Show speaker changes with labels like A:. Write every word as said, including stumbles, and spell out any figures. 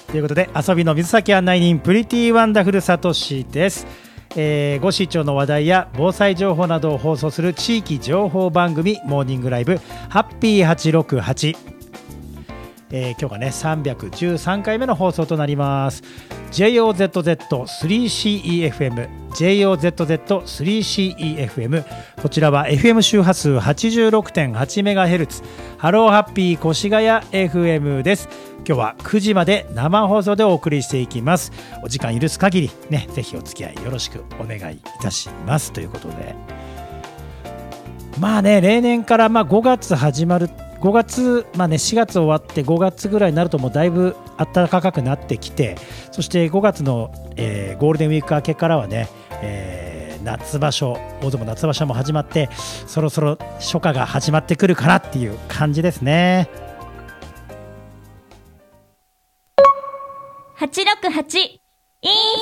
A: ということで、遊びの水先案内人プリティワンダフルサトシです。えー、ご市町の話題や防災情報などを放送する地域情報番組モーニングライブハッピーはちろくはち、えー、今日がねさんびゃくじゅうさんかいめの放送となります。 ジェイオーゼットゼットスリーシーイーエフエム ジェイオーゼットゼットスリーシーイーエフエム、 こちらは エフエム 周波数 はちじゅうろくてんはちメガヘルツ、 ハローハッピー越谷 エフエム です。今日はくじまで生放送でお送りしていきます。お時間許す限りね、ぜひお付き合いよろしくお願いいたしますということで、まあね、例年からまあごがつ始まるごがつ、まあね、しがつ終わってごがつぐらいになるともうだいぶ暖かくなってきて、そしてごがつの、えー、ゴールデンウィーク明けからはね、えー、夏場所、大相撲夏場所も始まって、そろそろ初夏が始まってくるかなっていう感じですね。
B: はちろくはちいい